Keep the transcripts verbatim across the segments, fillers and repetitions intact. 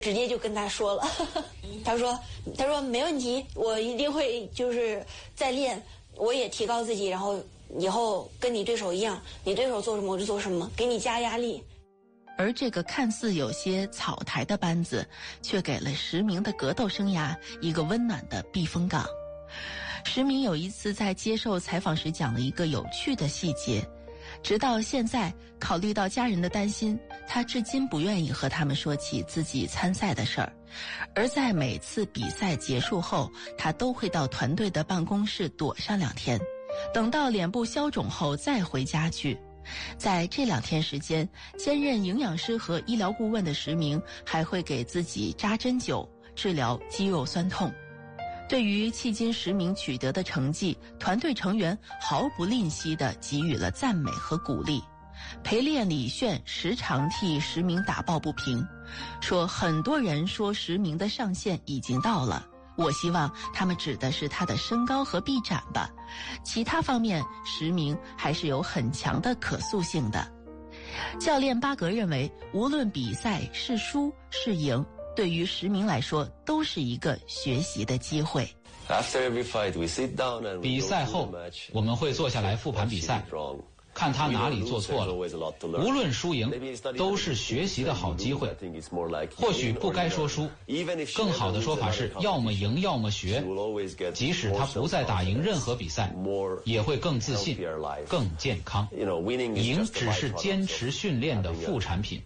直接就跟他说了，他说他说没问题，我一定会就是再练，我也提高自己，然后以后跟你对手一样，你对手做什么我就做什么，给你加压力。 而这个看似有些草台的班子，却给了石明的格斗生涯一个温暖的避风港。石明有一次在接受采访时讲了一个有趣的细节，直到现在，考虑到家人的担心，他至今不愿意和他们说起自己参赛的事儿。而在每次比赛结束后，他都会到团队的办公室躲上两天，等到脸部消肿后再回家去。在这两天时间，兼任营养师和医疗顾问的石明还会给自己扎针灸，治疗肌肉酸痛。对于迄今石明取得的成绩，团队成员毫不吝惜地给予了赞美和鼓励。陪练李炫时常替石明打抱不平，说很多人说石明的上限已经到了，我希望他们指的是他的身高和臂展吧，其他方面石明还是有很强的可塑性的。教练巴格认为，无论比赛是输是赢，对于石明来说都是一个学习的机会。 比赛后，我们会坐下来复盘比赛，看他哪里做错了，无论输赢都是学习的好机会。或许不该说输，更好的说法是要么赢要么学。即使他不再打赢任何比赛，也会更自信更健康。赢只是坚持训练的副产品。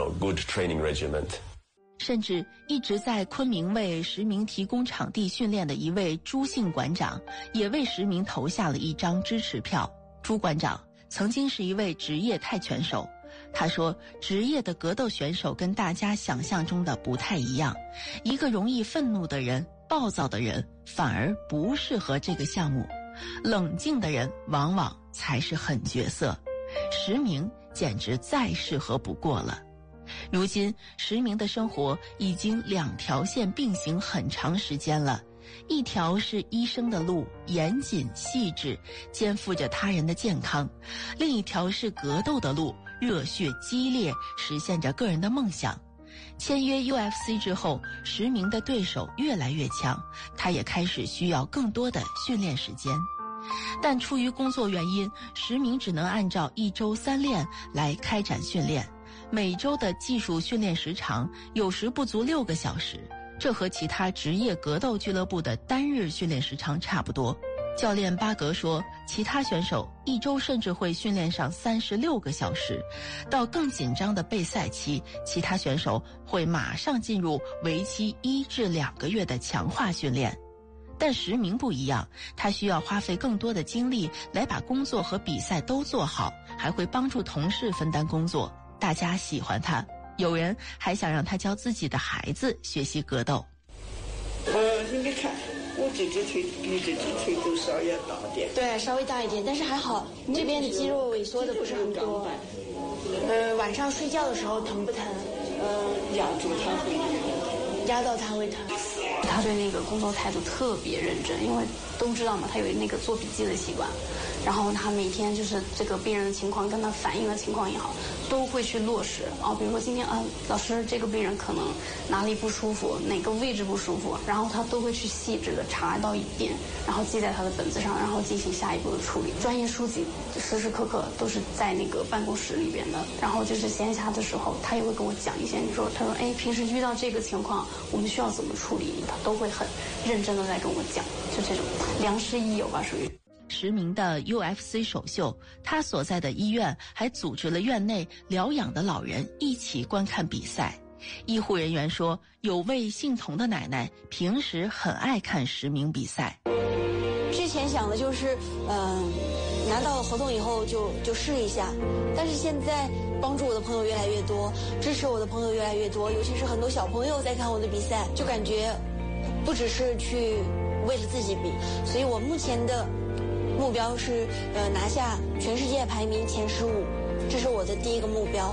甚至一直在昆明为石明提供场地训练的一位朱姓馆长，也为石明投下了一张支持票。朱馆长曾经是一位职业泰拳手，他说，职业的格斗选手跟大家想象中的不太一样，一个容易愤怒的人、暴躁的人反而不适合这个项目，冷静的人往往才是狠角色。石明简直再适合不过了。如今石明的生活已经两条线并行很长时间了，一条是医生的路，严谨细致，肩负着他人的健康；另一条是格斗的路，热血激烈，实现着个人的梦想。签约 U F C 之后，石明的对手越来越强，他也开始需要更多的训练时间。但出于工作原因，石明只能按照一周三练来开展训练，每周的技术训练时长有时不足六个小时，这和其他职业格斗俱乐部的单日训练时长差不多。教练巴格说，其他选手一周甚至会训练上三十六个小时，到更紧张的备赛期，其他选手会马上进入为期一至两个月的强化训练。但石明不一样，他需要花费更多的精力来把工作和比赛都做好，还会帮助同事分担工作，大家喜欢他。有人还想让他教自己的孩子学习格斗。 呃，你看，我这只腿比这只腿都稍微大点。 对，稍微大一点，但是还好，这边的肌肉萎缩的不是很多。呃，晚上睡觉的时候疼不疼？ 呃，压住它会疼， 压到它会疼。 他对那个工作态度特别认真，因为都知道嘛，他有那个做笔记的习惯。然后他每天就是这个病人的情况跟他反映的情况也好，都会去落实。然后比如说今天啊，老师这个病人可能哪里不舒服，哪个位置不舒服，然后他都会去细致的查到一遍，然后记在他的本子上，然后进行下一步的处理。专业书籍时时刻刻都是在那个办公室里边的。然后就是闲暇的时候，他也会跟我讲一些，你说他说哎，平时遇到这个情况，我们需要怎么处理，他都会很认真的在跟我讲，就这种良师益友吧，属于。 石明的 U F C 首秀，他所在的医院还组织了院内疗养的老人一起观看比赛。医护人员说，有位姓童的奶奶平时很爱看石明比赛。 之前想的就是，嗯、呃，拿到合同以后就就试一下，但是现在帮助我的朋友越来越多，支持我的朋友越来越多，尤其是很多小朋友在看我的比赛，就感觉不只是去为了自己比，所以我目前的目标是呃拿下全世界排名前十五，这是我的第一个目标。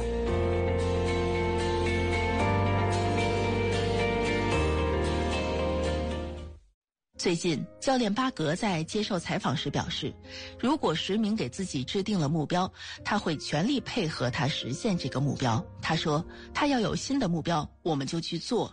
最近，教练巴格在接受采访时表示，如果石明给自己制定了目标，他会全力配合他实现这个目标。他说，他要有新的目标，我们就去做。